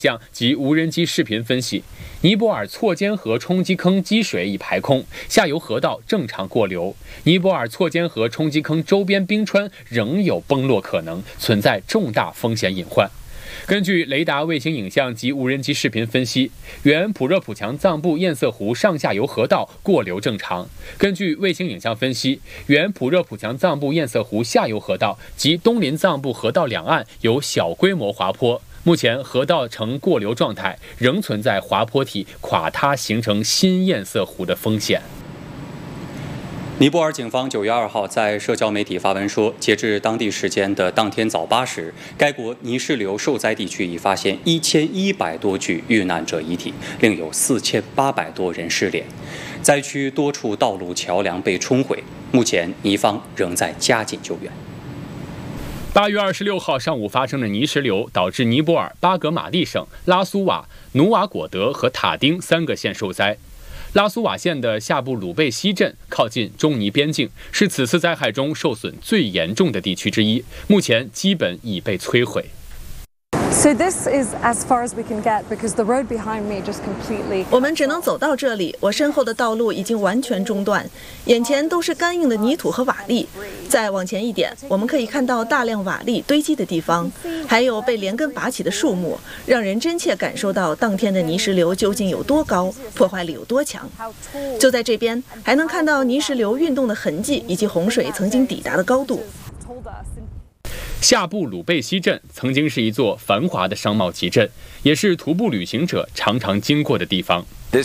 及无人机视频分析，尼泊尔错尖河冲积坑积水已排空，下游河道正常过流。尼泊尔错尖河冲积坑周边冰川仍有崩落可能，存在重大风险隐患。根据雷达卫星影像及无人机视频分析，原普热普强藏布堰塞湖上下游河道过流正常。根据卫星影像分析，原普热普强藏布堰塞湖下游河道及东林藏布河道两岸有小规模滑坡。目前河道呈过流状态，仍存在滑坡体垮塌形成新堰塞湖的风险。 尼泊尔警方9月2号在社交媒体发文说，截至当地时间的当天早8时，该国泥石流受灾地区已发现1100多具遇难者遗体，另有4800多人失联。灾区多处道路桥梁被冲毁，目前尼方仍在加紧救援。 8月26号上午发生的泥石流导致尼泊尔巴格马利省拉苏瓦、努瓦果德和塔丁3个县受灾。拉苏瓦县的夏布鲁贝西镇靠近中尼边境，是此次灾害中受损最严重的地区之一，目前基本已被摧毁。 So this is as far as we can get because the road behind me just completely. 我们只能走到这里，我身后的道路已经完全中断，眼前都是干硬的泥土和瓦砾。再往前一点，我们可以看到大量瓦砾堆积的地方，还有被连根拔起的树木，让人真切感受到当天的泥石流究竟有多高，破坏力有多强。就在这边，还能看到泥石流运动的痕迹以及洪水曾经抵达的高度。 夏布鲁贝西镇曾经是一座繁华的商贸集镇，也是徒步旅行者常常经过的地方。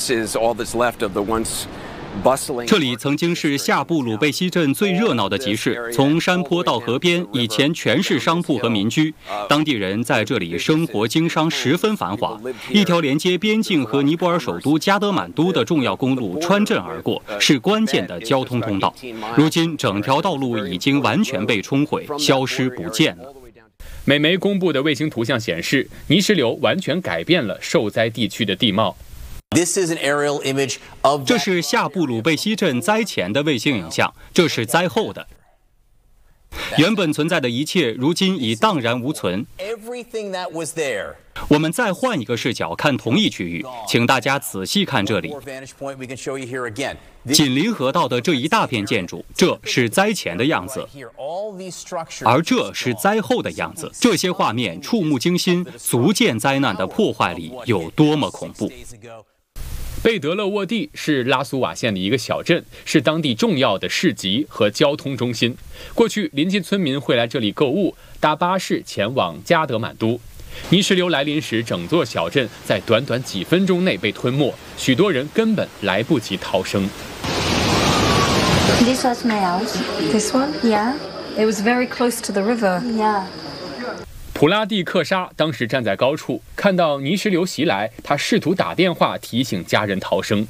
这里曾经是夏布鲁贝西镇最热闹的集市，从山坡到河边，以前全是商铺和民居。当地人在这里生活经商十分繁华。一条连接边境和尼泊尔首都加德满都的重要公路穿镇而过，是关键的交通通道。如今，整条道路已经完全被冲毁，消失不见了。 美媒公布的卫星图像显示，泥石流完全改变了受灾地区的地貌。 这是夏布鲁贝西镇灾前的卫星影像，这是灾后的。原本存在的一切，如今已荡然无存。我们再换一个视角看同一区域，请大家仔细看这里。紧邻河道的这一大片建筑，这是灾前的样子，而这是灾后的样子。这些画面触目惊心，足见灾难的破坏力有多么恐怖。 贝德勒沃蒂是拉苏瓦县的一个小镇，是当地重要的市集和交通中心。过去，邻近村民会来这里购物，搭巴士前往加德满都。泥石流来临时，整座小镇在短短几分钟内被吞没，许多人根本来不及逃生。 This was my house. This one? Yeah. It was very close to the river. Yeah. 普拉蒂克沙当时站在高处，看到泥石流袭来，他试图打电话提醒家人逃生。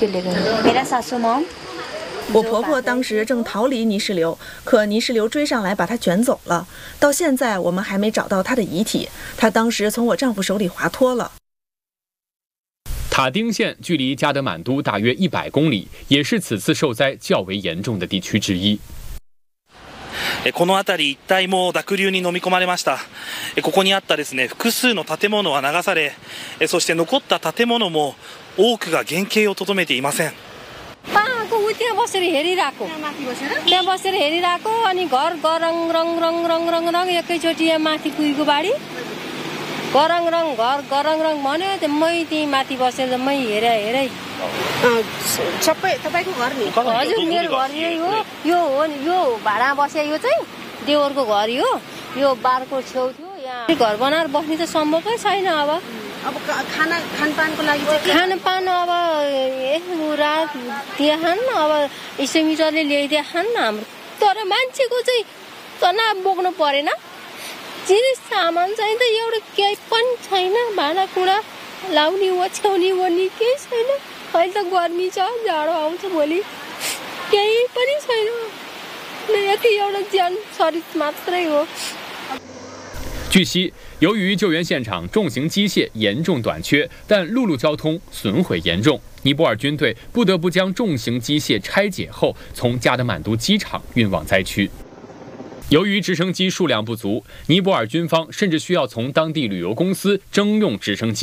我婆婆当时正逃离泥石流，可泥石流追上来把她卷走了。到现在我们还没找到她的遗体，她当时从我丈夫手里滑脱了。 塔丁县距离加德满都大约100公里，也是此次受灾较为严重的地区之一。 この辺り一帯も濁流に飲み込まれました。ここにあったですね、複数の建物は流され、そして残った建物も多くが原形をとどめていません。 त्यहाँ बसेर हेरिरहेको त्यहाँ बसेर हेरिरहेको अनि घर गरङ रङ रङ रङ रङ रङ एकैचोटि यहाँ माथि पुगेको बाढी गरङ रङ घर गरङ रङ भन्यो त्यो मै त्यहीँ माथि बसेर मै हेरै सबै तपाईको घर नि? हजुर मेरो घर यही हो, यो हो नि, यो भाडा बसे यो चाहिँ देवरको घर हो, यो बारको छेउ थियो। यहाँ घर बनाएर बस्ने त सम्भवै छैन। अब खानपानको लागि खानपान अब रात दिएछन्, अब इस्टमिटरले ल्याइदिएछन् हाम्रो, तर मान्छेको चाहिँ तनाव बोक्नु परेन। जिनिस सामान चाहिँ त एउटा केही पनि छैन, भाँडाकुँडा लाउने ओछ्याउने ओर्ने केही छैन। अहिले त गर्मी छ, जाडो आउँछ भोलि, केही पनि छैन। यति एउटा ज्यान शरीर मात्रै हो। 据悉，由于救援现场重型机械严重短缺，但陆路交通损毁严重，尼泊尔军队不得不将重型机械拆解后，从加德满都机场运往灾区。由于直升机数量不足，尼泊尔军方甚至需要从当地旅游公司征用直升机。